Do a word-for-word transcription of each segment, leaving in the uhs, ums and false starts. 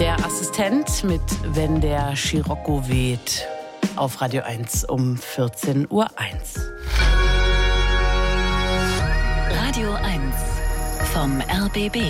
Der Assistent mit Wenn der Scirocco weht auf Radio eins um vierzehn Uhr eins. Radio eins vom R B B.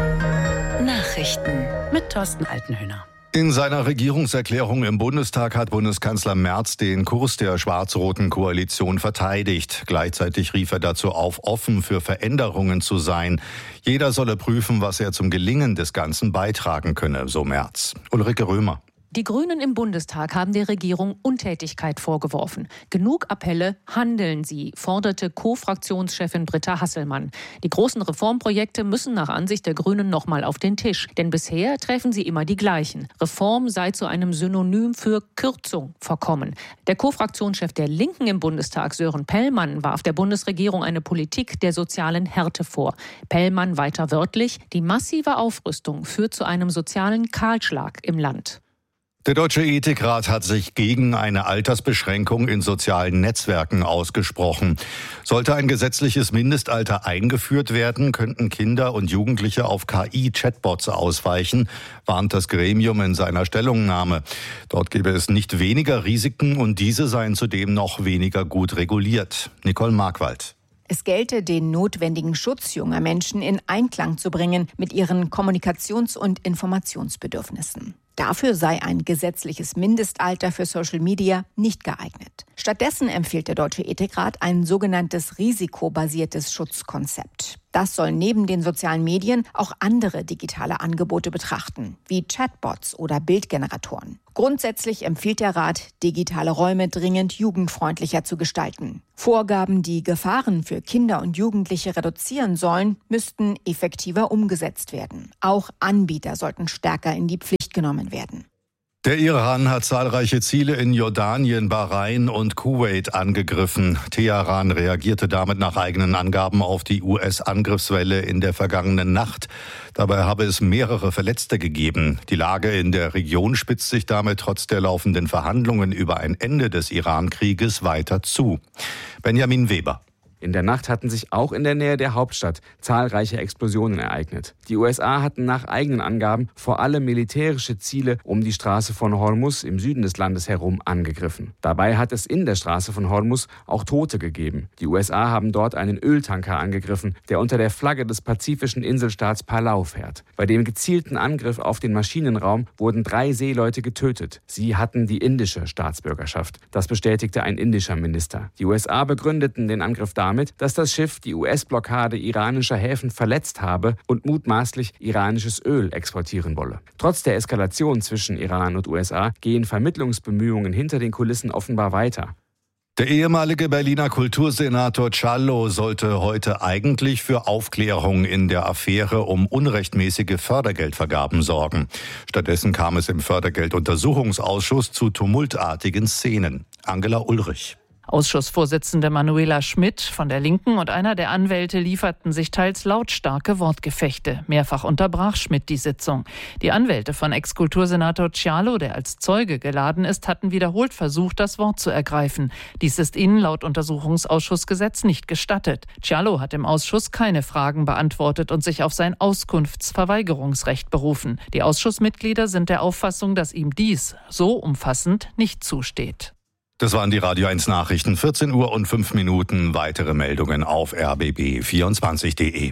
Nachrichten mit Thorsten Altenhöhner. In seiner Regierungserklärung im Bundestag hat Bundeskanzler Merz den Kurs der schwarz-roten Koalition verteidigt. Gleichzeitig rief er dazu auf, offen für Veränderungen zu sein. Jeder solle prüfen, was er zum Gelingen des Ganzen beitragen könne, so Merz. Ulrike Römer. Die Grünen im Bundestag haben der Regierung Untätigkeit vorgeworfen. Genug Appelle, handeln Sie, forderte Co-Fraktionschefin Britta Hasselmann. Die großen Reformprojekte müssen nach Ansicht der Grünen noch mal auf den Tisch. Denn bisher treffen sie immer die gleichen. Reform sei zu einem Synonym für Kürzung verkommen. Der Co-Fraktionschef der Linken im Bundestag, Sören Pellmann, warf der Bundesregierung eine Politik der sozialen Härte vor. Pellmann weiter wörtlich: Die massive Aufrüstung führt zu einem sozialen Kahlschlag im Land. Der Deutsche Ethikrat hat sich gegen eine Altersbeschränkung in sozialen Netzwerken ausgesprochen. Sollte ein gesetzliches Mindestalter eingeführt werden, könnten Kinder und Jugendliche auf K I-Chatbots ausweichen, warnt das Gremium in seiner Stellungnahme. Dort gäbe es nicht weniger Risiken und diese seien zudem noch weniger gut reguliert. Nicole Markwald. Es gelte, den notwendigen Schutz junger Menschen in Einklang zu bringen mit ihren Kommunikations- und Informationsbedürfnissen. Dafür sei ein gesetzliches Mindestalter für Social Media nicht geeignet. Stattdessen empfiehlt der Deutsche Ethikrat ein sogenanntes risikobasiertes Schutzkonzept. Das soll neben den sozialen Medien auch andere digitale Angebote betrachten, wie Chatbots oder Bildgeneratoren. Grundsätzlich empfiehlt der Rat, digitale Räume dringend jugendfreundlicher zu gestalten. Vorgaben, die Gefahren für Kinder und Jugendliche reduzieren sollen, müssten effektiver umgesetzt werden. Auch Anbieter sollten stärker in die Pflicht genommen werden. Der Iran hat zahlreiche Ziele in Jordanien, Bahrain und Kuwait angegriffen. Teheran reagierte damit nach eigenen Angaben auf die U S-Angriffswelle in der vergangenen Nacht. Dabei habe es mehrere Verletzte gegeben. Die Lage in der Region spitzt sich damit trotz der laufenden Verhandlungen über ein Ende des Iran-Krieges weiter zu. Benjamin Weber. In der Nacht hatten sich auch in der Nähe der Hauptstadt zahlreiche Explosionen ereignet. Die U S A hatten nach eigenen Angaben vor allem militärische Ziele um die Straße von Hormuz im Süden des Landes herum angegriffen. Dabei hat es in der Straße von Hormuz auch Tote gegeben. Die U S A haben dort einen Öltanker angegriffen, der unter der Flagge des pazifischen Inselstaats Palau fährt. Bei dem gezielten Angriff auf den Maschinenraum wurden drei Seeleute getötet. Sie hatten die indische Staatsbürgerschaft. Das bestätigte ein indischer Minister. Die U S A begründeten den Angriff damit, damit, dass das Schiff die U S-Blockade iranischer Häfen verletzt habe und mutmaßlich iranisches Öl exportieren wolle. Trotz der Eskalation zwischen Iran und U S A gehen Vermittlungsbemühungen hinter den Kulissen offenbar weiter. Der ehemalige Berliner Kultursenator Ciallo sollte heute eigentlich für Aufklärung in der Affäre um unrechtmäßige Fördergeldvergaben sorgen. Stattdessen kam es im Fördergelduntersuchungsausschuss zu tumultartigen Szenen. Angela Ulrich. Ausschussvorsitzende Manuela Schmidt von der Linken und einer der Anwälte lieferten sich teils lautstarke Wortgefechte. Mehrfach unterbrach Schmidt die Sitzung. Die Anwälte von Ex-Kultursenator Ciallo, der als Zeuge geladen ist, hatten wiederholt versucht, das Wort zu ergreifen. Dies ist ihnen laut Untersuchungsausschussgesetz nicht gestattet. Ciallo hat im Ausschuss keine Fragen beantwortet und sich auf sein Auskunftsverweigerungsrecht berufen. Die Ausschussmitglieder sind der Auffassung, dass ihm dies so umfassend nicht zusteht. Das waren die Radio eins Nachrichten, vierzehn Uhr und fünf Minuten. Weitere Meldungen auf r b b vierundzwanzig punkt d e.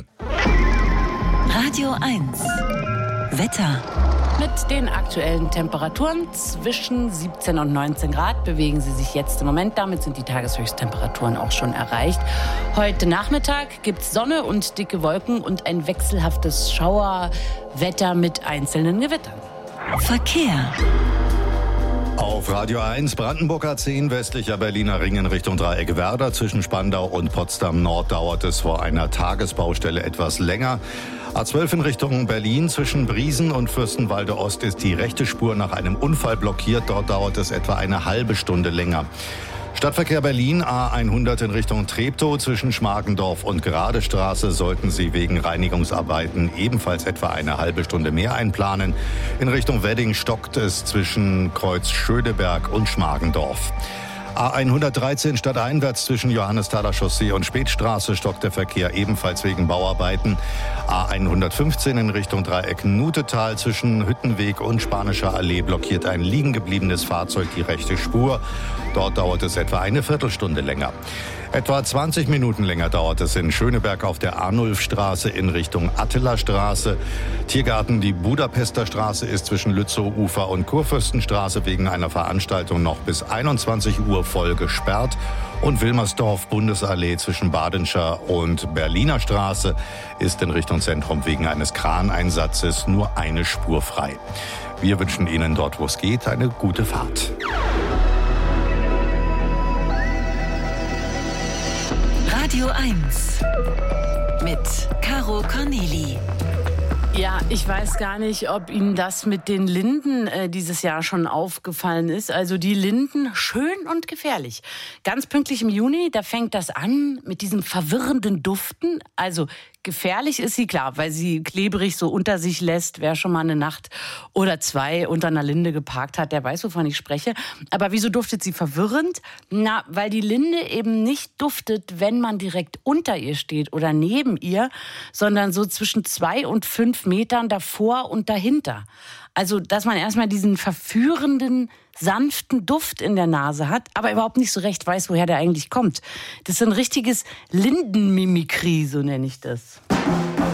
Radio eins Wetter. Mit den aktuellen Temperaturen zwischen siebzehn und neunzehn Grad bewegen sie sich jetzt im Moment. Damit sind die Tageshöchsttemperaturen auch schon erreicht. Heute Nachmittag gibt es Sonne und dicke Wolken und ein wechselhaftes Schauerwetter mit einzelnen Gewittern. Verkehr. Auf Radio eins Brandenburger zehn westlicher Berliner Ring in Richtung Dreieck Werder. Zwischen Spandau und Potsdam Nord dauert es vor einer Tagesbaustelle etwas länger. A zwölf in Richtung Berlin zwischen Briesen und Fürstenwalde Ost ist die rechte Spur nach einem Unfall blockiert. Dort dauert es etwa eine halbe Stunde länger. Stadtverkehr Berlin A hundert in Richtung Treptow zwischen Schmargendorf und Geradestraße sollten Sie wegen Reinigungsarbeiten ebenfalls etwa eine halbe Stunde mehr einplanen. In Richtung Wedding stockt es zwischen Kreuz Schöneberg und Schmargendorf. A hundertdreizehn stadteinwärts zwischen Johannesthaler Chaussee und Spätstraße stockt der Verkehr ebenfalls wegen Bauarbeiten. A hundertfünfzehn in Richtung Dreieck Nutetal zwischen Hüttenweg und Spanischer Allee blockiert ein liegen gebliebenes Fahrzeug die rechte Spur. Dort dauert es etwa eine Viertelstunde länger. Etwa zwanzig Minuten länger dauert es in Schöneberg auf der Arnulfstraße in Richtung Attelerstraße. Tiergarten die Budapester Straße ist zwischen Lützow-Ufer und Kurfürstenstraße wegen einer Veranstaltung noch bis einundzwanzig Uhr voll gesperrt. Und Wilmersdorf Bundesallee zwischen Badenscher und Berliner Straße ist in Richtung Zentrum wegen eines Kraneinsatzes nur eine Spur frei. Wir wünschen Ihnen dort, wo es geht, eine gute Fahrt. Radio eins mit Caro Corneli. Ja, ich weiß gar nicht, ob Ihnen das mit den Linden äh, dieses Jahr schon aufgefallen ist. Also die Linden, schön und gefährlich. Ganz pünktlich im Juni, da fängt das an mit diesem verwirrenden Duften. Also gefährlich ist sie, klar, weil sie klebrig so unter sich lässt. Wer schon mal eine Nacht oder zwei unter einer Linde geparkt hat, der weiß, wovon ich spreche. Aber wieso duftet sie verwirrend? Na, weil die Linde eben nicht duftet, wenn man direkt unter ihr steht oder neben ihr, sondern so zwischen zwei und fünf Metern davor und dahinter. Also, dass man erstmal diesen verführenden, sanften Duft in der Nase hat, aber überhaupt nicht so recht weiß, woher der eigentlich kommt. Das ist ein richtiges Lindenmimikrie, so nenne ich das.